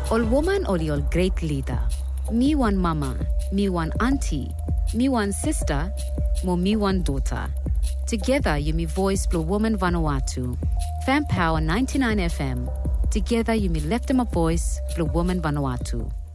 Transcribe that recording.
Ol woman oli ol great leader. Me one mama, me one auntie, me one sister, mo me one daughter. Together you me voice Blue Woman Vanuatu. Fan Power 99 FM. Together you me left them a voice Blue Woman Vanuatu.